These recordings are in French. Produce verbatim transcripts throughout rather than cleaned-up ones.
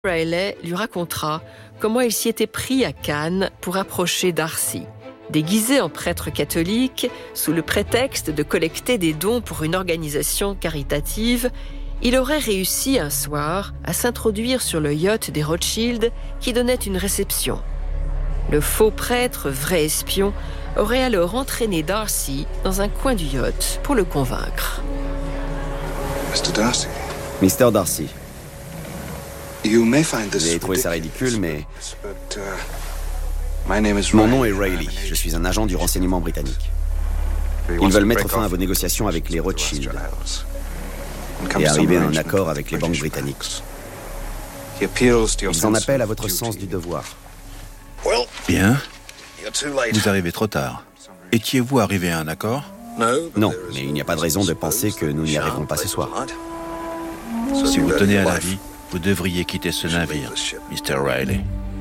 Riley lui racontera comment il s'y était pris à Cannes pour approcher Darcy. Déguisé en prêtre catholique, sous le prétexte de collecter des dons pour une organisation caritative, il aurait réussi un soir à s'introduire sur le yacht des Rothschild qui donnait une réception. Le faux prêtre, vrai espion, aurait alors entraîné Darcy dans un coin du yacht pour le convaincre. Mister Darcy. Mister Darcy. You may find this Vous allez trouver ça ridicule, mais... but, uh, my name is Mon nom est Riley. Riley. Je suis un agent du renseignement britannique. Ils veulent mettre fin à vos négociations avec les Rothschild et arriver à un accord avec les banques britanniques. Ils en appellent à votre sens du devoir. Bien. Vous arrivez trop tard. Étiez-vous arrivé à un accord? Non, mais il n'y a pas de raison de penser que nous n'y arriverons pas ce soir. Si vous tenez à la vie, vous devriez quitter ce navire, Mister Riley.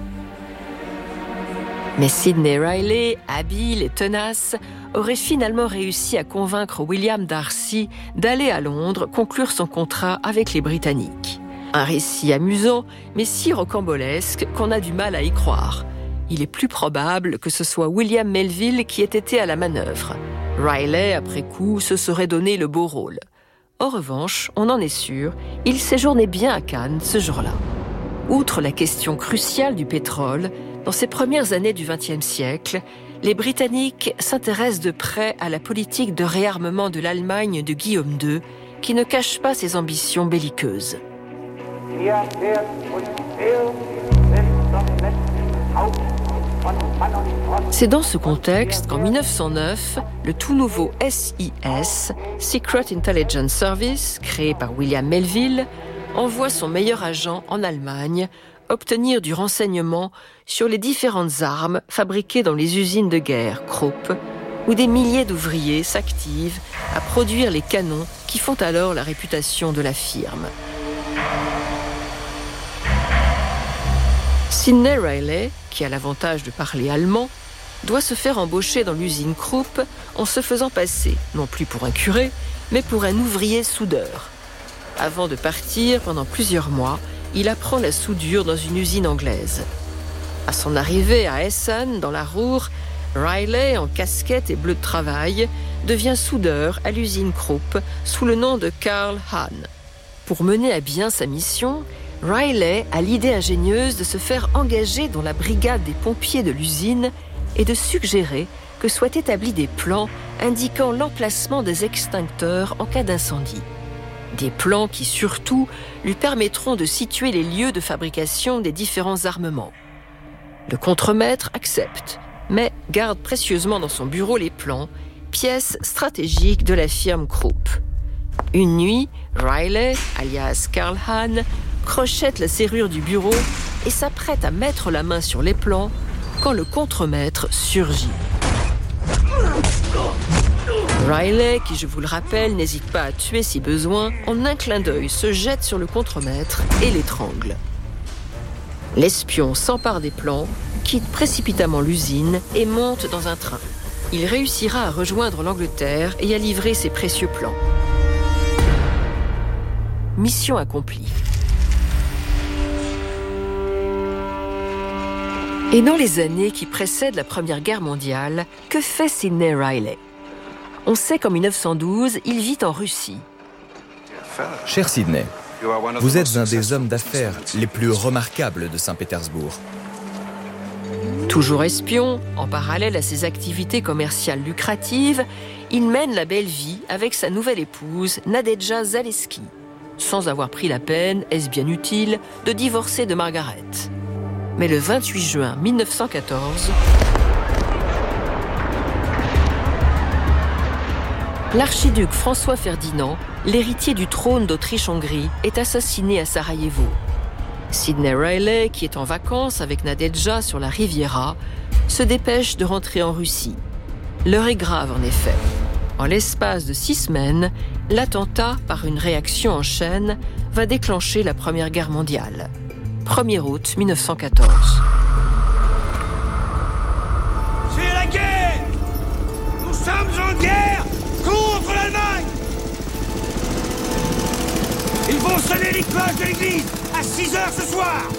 Mais Sidney Riley, habile et tenace, aurait finalement réussi à convaincre William Darcy d'aller à Londres conclure son contrat avec les Britanniques. Un récit amusant, mais si rocambolesque qu'on a du mal à y croire. Il est plus probable que ce soit William Melville qui ait été à la manœuvre. Riley, après coup, se serait donné le beau rôle. En revanche, on en est sûr, il séjournait bien à Cannes ce jour-là. Outre la question cruciale du pétrole, dans ces premières années du vingtième siècle, les Britanniques s'intéressent de près à la politique de réarmement de l'Allemagne de Guillaume deux, qui ne cache pas ses ambitions belliqueuses. C'est dans ce contexte qu'en dix-neuf cent neuf, le tout nouveau S I S, Secret Intelligence Service, créé par William Melville, envoie son meilleur agent en Allemagne obtenir du renseignement sur les différentes armes fabriquées dans les usines de guerre Krupp, où des milliers d'ouvriers s'activent à produire les canons qui font alors la réputation de la firme. Sidney Riley, qui a l'avantage de parler allemand, doit se faire embaucher dans l'usine Krupp en se faisant passer, non plus pour un curé, mais pour un ouvrier soudeur. Avant de partir pendant plusieurs mois, il apprend la soudure dans une usine anglaise. À son arrivée à Essen, dans la Ruhr, Riley, en casquette et bleu de travail, devient soudeur à l'usine Krupp sous le nom de Karl Hahn. Pour mener à bien sa mission, Riley a l'idée ingénieuse de se faire engager dans la brigade des pompiers de l'usine et de suggérer que soient établis des plans indiquant l'emplacement des extincteurs en cas d'incendie. Des plans qui, surtout, lui permettront de situer les lieux de fabrication des différents armements. Le contremaître accepte, mais garde précieusement dans son bureau les plans, pièces stratégiques de la firme Krupp. Une nuit, Riley, alias Karl Hahn, crochette la serrure du bureau et s'apprête à mettre la main sur les plans quand le contremaître surgit. Riley, qui je vous le rappelle, n'hésite pas à tuer si besoin, en un clin d'œil se jette sur le contremaître et l'étrangle. L'espion s'empare des plans, quitte précipitamment l'usine et monte dans un train. Il réussira à rejoindre l'Angleterre et à livrer ses précieux plans. Mission accomplie. Et dans les années qui précèdent la Première Guerre mondiale, que fait Sidney Riley ? On sait qu'en dix-neuf cent douze, il vit en Russie. Cher Sidney, vous êtes un des hommes d'affaires les plus remarquables de Saint-Pétersbourg. Toujours espion, en parallèle à ses activités commerciales lucratives, il mène la belle vie avec sa nouvelle épouse, Nadezhda Zaleski, sans avoir pris la peine, est-ce bien utile, de divorcer de Margaret. Mais le vingt-huit juin mille neuf cent quatorze, l'archiduc François Ferdinand, l'héritier du trône d'Autriche-Hongrie, est assassiné à Sarajevo. Sidney Riley, qui est en vacances avec Nadezhda sur la Riviera, se dépêche de rentrer en Russie. L'heure est grave en effet. En l'espace de six semaines, l'attentat, par une réaction en chaîne, va déclencher la Première Guerre mondiale. premier août mille neuf cent quatorze. C'est la guerre! Nous sommes en guerre contre l'Allemagne! Ils vont sonner les cloches de l'église! À six heures ce soir.